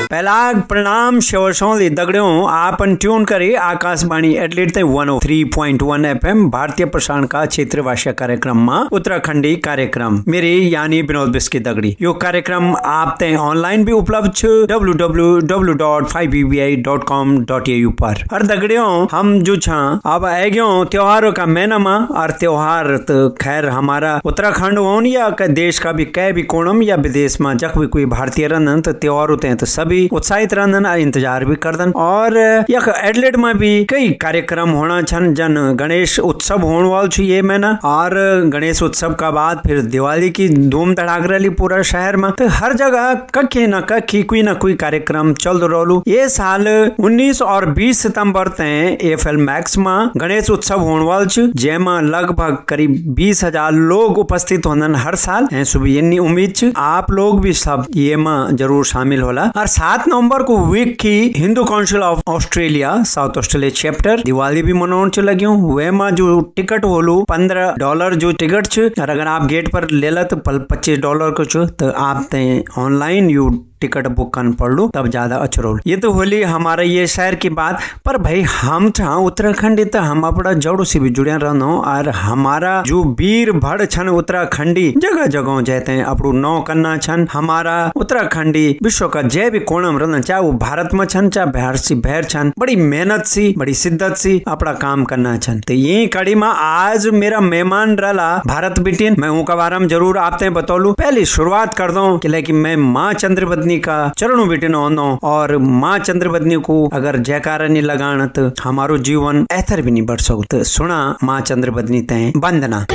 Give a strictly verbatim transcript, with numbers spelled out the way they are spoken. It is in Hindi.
पहलाग प्रणाम शेवसोली दगड़ियों आपन ट्यून करी आकाशवाणी एटलीट ते one O three point one FM भारतीय प्रसारण का क्षेत्र भाषा कार्यक्रम में उत्तराखंडी कार्यक्रम मेरी यानी विनोद बिस्की दगड़ी यो कार्यक्रम आप ते ऑनलाइन भी उपलब्ध छ W W W dot five B B I dot com dot A you पर। और दगड़ियों हम जो छा अब आ गयो त्योहारों का महीना में और त्योहार तो खैर हमारा उत्तराखंड हो या देश का भी कै भी कोणम या विदेश में जख भी कोई भारतीय रहन तो त्योहार होते हैं तो सभी उत्साहित रहन इंतजार भी करदन। और यख एडलेट में भी कई कार्यक्रम होना छन जन गणेश उत्सव होने वाल छु ये महीना और गणेश उत्सव का बाद फिर दिवाली की धूम धड़ाक रही पूरा शहर में तो हर जगह कखी न कखी कोई न कोई कार्यक्रम चल रहलू। ये साल उन्नीस और बीस सितंबर ते एफ एल मैक्स में गणेश उत्सव होने वाल छु जेमा लगभग करीब बीस हजार लोग उपस्थित होनन हर साल है सुबह इन्नी उम्मीद छु आप लोग भी सब ये में जरूर शामिल होला। और सात नवंबर को वीक की Hindu council of Australia south Australia chapter Diwali भी मनाउन च लग्यो वे में जो टिकट होलू पंद्रह डॉलर जो टिकट छ और अगर आप गेट पर लेला तो पच्चीस डॉलर को छ तो आप ते ऑनलाइन यू टिकट बुक कर पड़ लो तब ज्यादा अच्छा रोल। ये तो होली हमारे ये शहर की बात पर भाई हम था उत्तराखंडी तो हम अपना जड़ों से भी जुड़े रहना और हमारा जो वीर भड़ छन उत्तराखंडी जगह जगह जाते हैं अपू नौ करना छन हमारा उत्तराखंडी विश्व का जय भी कोणम रहना चाहे वो भारत में छन चाहे बाहर से बाहर छन बड़ी मेहनत सी बड़ी शिद्दत सी अपना काम करना छन। तो यही कड़ी में आज मेरा मेहमान रहा भारत बिटिन मैं उनका बारे में जरूर आपते बतौलू। पहली शुरुआत कर दो कि मैं माँ चंद्रवदनी का चरणों बेटे नो और माँ चंद्रवदनी को अगर जयकारा नहीं लगाना तो हमारो जीवन ऐथर भी नहीं बढ़ सकता। सुना माँ चंद्रवदनी ते वंदना।